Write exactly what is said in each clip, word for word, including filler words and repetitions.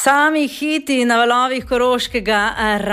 Sami hiti na valovih Koroškega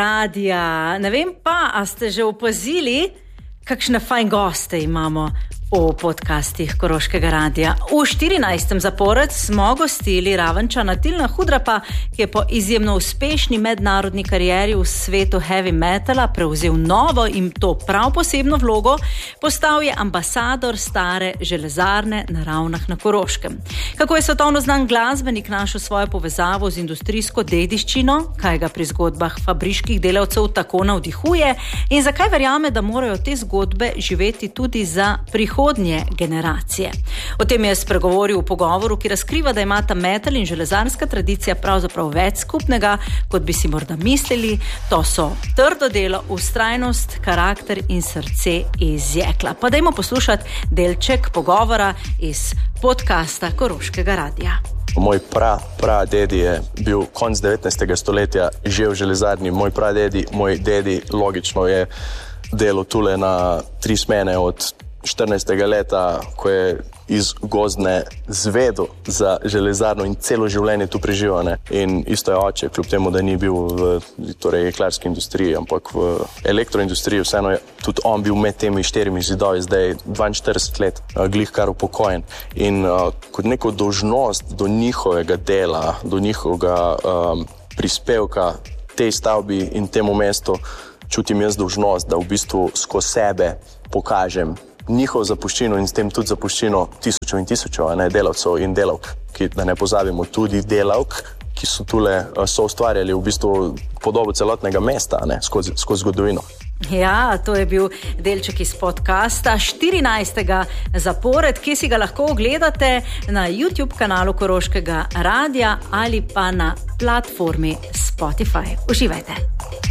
radia. Ne vem pa, a ste že opazili, kakšne fajn goste imamo v podcastih Koroškega radia. V štirinajstem zapored smo gostili Ravenčana Tilna Hudrapa, ki je po izjemno uspešni mednarodni karieri v svetu heavy metala prevzel novo in to prav posebno vlogo, postal je ambasador stare železarne na Ravnah na Koroškem. Kako je svetovno znan glasbenik našel svojo povezavo z industrijsko dediščino, kaj ga pri zgodbah fabriških delavcev tako navdihuje in zakaj verjame, da morajo te zgodbe živeti tudi za prihodnost generacije. O tem je spregovoril v pogovoru, ki razkriva, da imata metal in železarska tradicija pravzaprav več skupnega, kot bi si morda mislili. To so trdo delo, vztrajnost, karakter in srce iz jekla. Pa dajmo poslušati delček pogovora iz podcasta Koroškega radia. Moj pra, pra dedi je bil konc devetnajstega stoletja že v železarni. Moj pra dedi, moj dedi logično je delal tule na tri smene od štirinajstega leta, ko je iz gozdne zvedel za železarno in celo življenje tu preživel. Ne? In isto je oče, kljub temu, da ni bil v torej, jeklarski industriji, ampak v elektroindustriji, vseeno je tudi on bil med temi štirimi zidovi, zdaj dvainštirideset let, glih kar upokojen. In uh, kot neko dolžnost do njihovega dela, do njihovega um, prispevka tej stavbi in temu mestu, čutim jaz dolžnost, da v bistvu skozi sebe pokažem njihov zapuščino in s tem tudi zapuščino tisočev in tisočev, ne, delavcev in delavk, ki, da ne pozabimo, tudi delavk, ki so tule so ustvarjali v bistvu podobo celotnega mesta, ne, skozi, skozi zgodovino. Ja, to je bil delček iz podcasta štirinajstega zapored, ki si ga lahko ogledate na YouTube kanalu Koroškega radia ali pa na platformi Spotify. Uživajte!